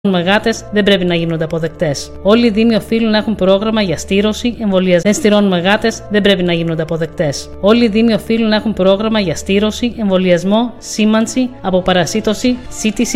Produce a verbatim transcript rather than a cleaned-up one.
γάτες δεν πρέπει να γίνονται αποδεκτές. Όλοι οι δήμοι οφείλουν να έχουν πρόγραμμα για στήρωση, εμβολιασμό. Δεν στηρώνουμε γάτες δεν πρέπει να γίνονται αποδεκτές. Όλοι οι δήμοι οφείλουν να έχουν πρόγραμμα για στήρωση, εμβολιασμό, σήμανση, αποπαρασίτωση, σύτηση.